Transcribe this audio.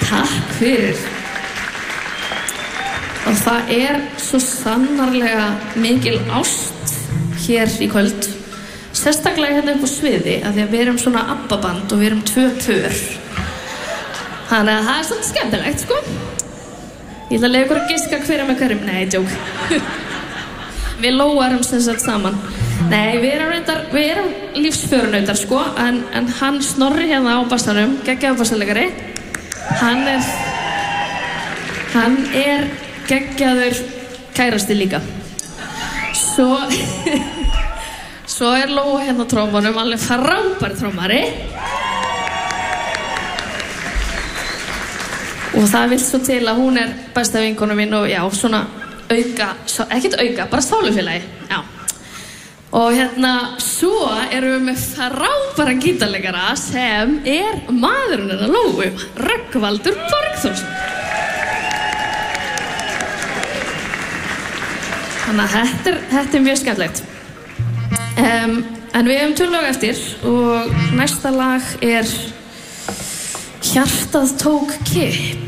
Takk fyrir. Og það svo sannarlega mikil ást hér í kvöld. Sérstaklega hérna upp á sviði, af því að við erum svona ABBA-band og við erum 2 pör. Þannig að það svolítið skemmtilegt, sko. Ég ætla að leyfa ykkur að giska hver með hverjum. Nei, djók. Við Lóa erum sem sagt saman. Nei, við erum lífsförunautar, sko, en hann Snorri hérna á bassanum, geggjaður bassalegari. Hann geggjaður kærasti líka. Svo Lóa hérna á trómmunum, alveg frábær trómmari. Og það vill svo til að hún besta vinkona mín og já, svona ekkert auka, bara sálufélagi. Já. Og hérna, svo erum við með frábæran gítarleikara sem maðurinn hennar Lóu, Rögnvaldur Borgþórsson. Þannig að þetta mjög skemmtilegt. En við hefum 2 lög eftir og næsta lag Hjartað tók kipp.